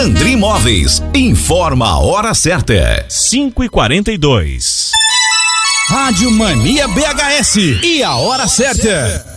Landry Móveis informa a hora certa. 5h42. Rádio Mania BHS e a hora certa.